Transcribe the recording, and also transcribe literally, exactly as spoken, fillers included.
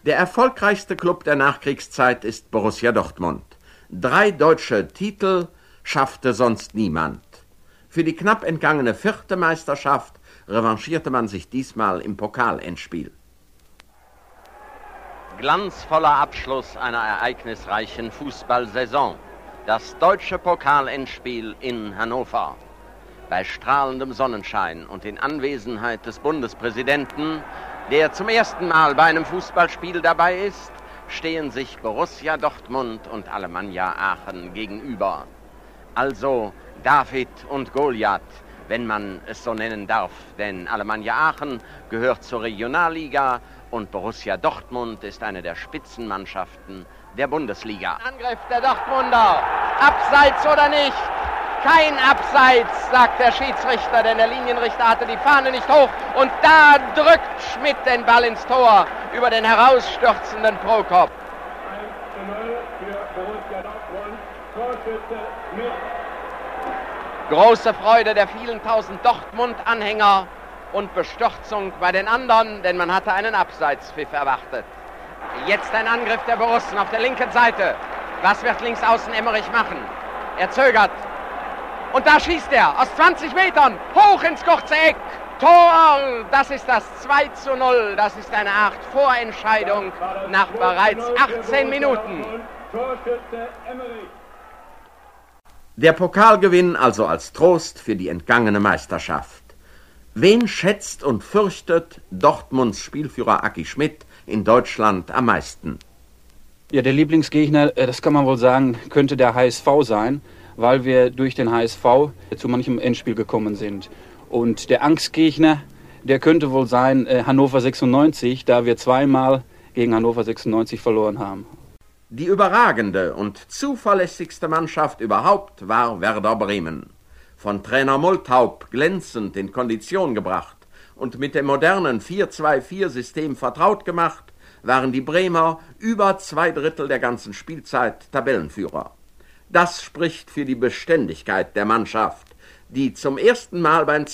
Der erfolgreichste Klub der Nachkriegszeit ist Borussia Dortmund. Drei deutsche Titel schaffte sonst niemand. Für die knapp entgangene vierte Meisterschaft revanchierte man sich diesmal im Pokalendspiel. Glanzvoller Abschluss einer ereignisreichen Fußballsaison. Das deutsche Pokalendspiel in Hannover. Bei strahlendem Sonnenschein und in Anwesenheit des Bundespräsidenten, der zum ersten Mal bei einem Fußballspiel dabei ist, stehen sich Borussia Dortmund und Alemannia Aachen gegenüber. Also David und Goliath, wenn man es so nennen darf, denn Alemannia Aachen gehört zur Regionalliga und Borussia Dortmund ist eine der Spitzenmannschaften der Bundesliga. Angriff der Dortmunder, abseits oder nicht? Kein Abseits, sagt der Schiedsrichter, denn der Linienrichter hatte die Fahne nicht hoch. Und da drückt Schmidt den Ball ins Tor über den herausstürzenden Prokop. eins zu null für Borussia Dortmund, Torschütze Schmidt. Große Freude der vielen tausend Dortmund-Anhänger und Bestürzung bei den anderen, denn man hatte einen Abseitspfiff erwartet. Jetzt ein Angriff der Borussen auf der linken Seite. Was wird links außen Emmerich machen? Er zögert. Und da schießt er aus zwanzig Metern hoch ins kurze Eck. Tor, das ist das zwei zu null. Das ist eine Art Vorentscheidung nach bereits achtzehn Minuten. Torschütze Emmerich. Der Pokalgewinn also als Trost für die entgangene Meisterschaft. Wen schätzt und fürchtet Dortmunds Spielführer Aki Schmidt in Deutschland am meisten? Ja, der Lieblingsgegner, das kann man wohl sagen, könnte der H S V sein, weil wir durch den H S V zu manchem Endspiel gekommen sind. Und der Angstgegner, der könnte wohl sein äh, Hannover sechsundneunzig, da wir zweimal gegen Hannover sechsundneunzig verloren haben. Die überragende und zuverlässigste Mannschaft überhaupt war Werder Bremen. Von Trainer Multhaup glänzend in Kondition gebracht und mit dem modernen vier zwei vier System vertraut gemacht, waren die Bremer über zwei Drittel der ganzen Spielzeit Tabellenführer. Das spricht für die Beständigkeit der Mannschaft, die zum ersten Mal beim